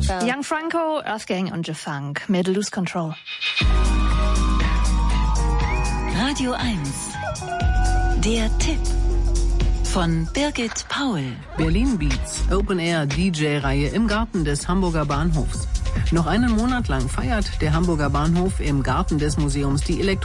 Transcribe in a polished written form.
Young Franco, Earthgang und G-Funk mit Lose Control. Radio 1. Der Tipp von Birgit Paul. Berlin Beats, Open-Air-DJ-Reihe im Garten des Hamburger Bahnhofs. Noch einen Monat lang feiert der Hamburger Bahnhof im Garten des Museums die